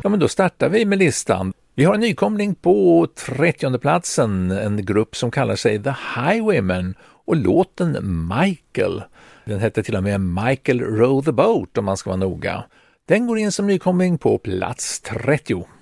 Ja, men då startar vi med listan. Vi har en nykomling på 30:e platsen, en grupp som kallar sig The Highwaymen och låten Michael. Den hette till och med Michael Row the Boat om man ska vara noga. Den går in som nykomling på plats 30.